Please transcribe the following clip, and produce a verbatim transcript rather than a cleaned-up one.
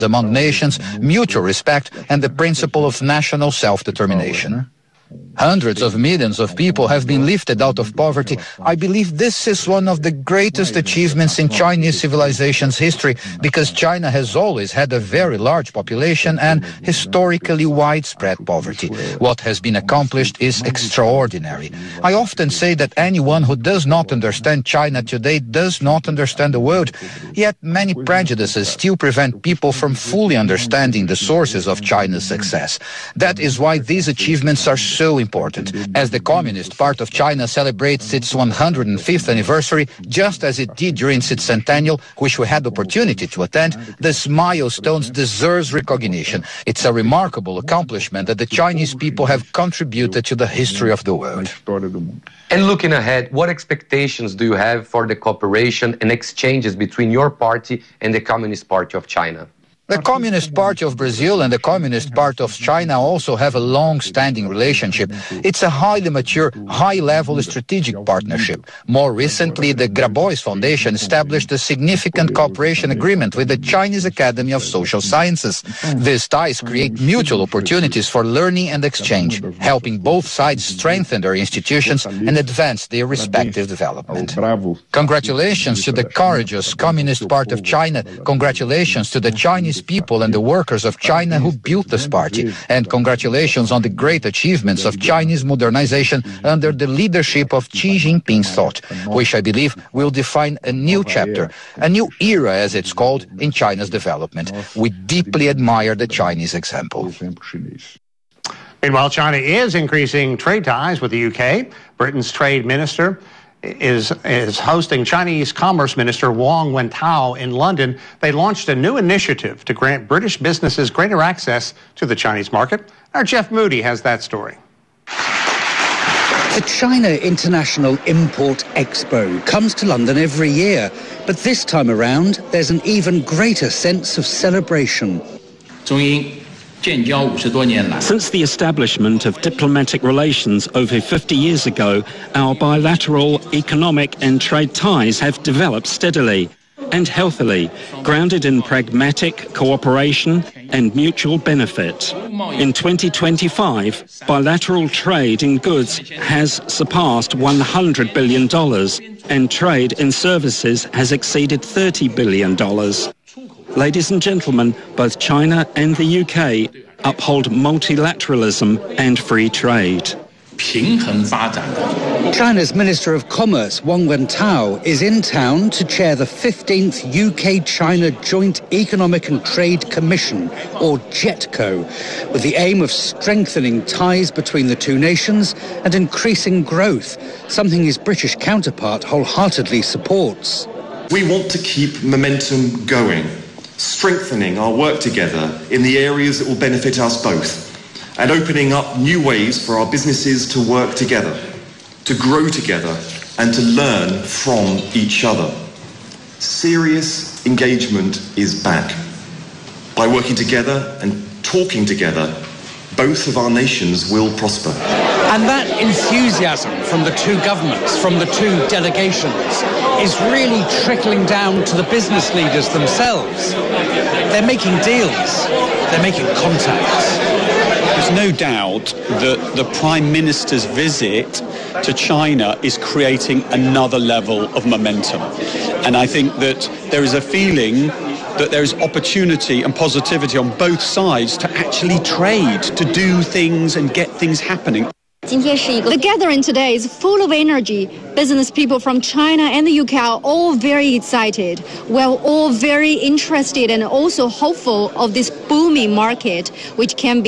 among nations, mutual respect, and the principle of national self-determination. Hundreds of millions of people have been lifted out of poverty. I believe this is one of the greatest achievements in Chinese civilization's history, because China has always had a very large population and historically widespread poverty. What has been accomplished is extraordinary. I often say that anyone who does not understand China today does not understand the world. Yet many prejudices still prevent people from fully understanding the sources of China's success. That is why these achievements are so so important. As the Communist Party of China celebrates its one hundred fifth anniversary, just as it did during its centennial, which we had the opportunity to attend, this milestone deserves recognition. It's a remarkable accomplishment that the Chinese people have contributed to the history of the world. And looking ahead, what expectations do you have for the cooperation and exchanges between your party and the Communist Party of China? The Communist Party of Brazil and the Communist Party of China also have a long-standing relationship. It's a highly mature, high-level strategic partnership. More recently, the Grabois Foundation established a significant cooperation agreement with the Chinese Academy of Social Sciences. These ties create mutual opportunities for learning and exchange, helping both sides strengthen their institutions and advance their respective development. Congratulations to the courageous Communist Party of China. Congratulations to the Chinese people and the workers of China who built this party, and congratulations on the great achievements of Chinese modernization under the leadership of Xi Jinping's thought, which I believe will define a new chapter, a new era as it's called, in China's development. We deeply admire the Chinese example. Meanwhile, China is increasing trade ties with the U K. Britain's trade minister is is hosting Chinese Commerce Minister Wang Wentao in London. They launched a new initiative to grant British businesses greater access to the Chinese market. Our Jeff Moody has that story. The China International Import Expo comes to London every year, but this time around there's an even greater sense of celebration. Since the establishment of diplomatic relations over fifty years ago, our bilateral economic and trade ties have developed steadily and healthily, grounded in pragmatic cooperation and mutual benefit. In twenty twenty-five, bilateral trade in goods has surpassed one hundred billion dollars, and trade in services has exceeded thirty billion dollars. Ladies and gentlemen, both China and the U K uphold multilateralism and free trade. China's Minister of Commerce, Wang Wentao, is in town to chair the fifteenth U K-China Joint Economic and Trade Commission, or JETCO, with the aim of strengthening ties between the two nations and increasing growth, something his British counterpart wholeheartedly supports. We want to keep momentum going, strengthening our work together in the areas that will benefit us both, and opening up new ways for our businesses to work together, to grow together, and to learn from each other. Serious engagement is back. By working together and talking together, both of our nations will prosper. And that enthusiasm from the two governments, from the two delegations, is really trickling down to the business leaders themselves. They're making deals, they're making contacts. There's no doubt that the Prime Minister's visit to China is creating another level of momentum. And I think that there is a feeling that there is opportunity and positivity on both sides to actually trade, to do things and get things happening. The gathering today is full of energy. Business people from China and the U K are all very excited. We're all very interested and also hopeful of this booming market, which can be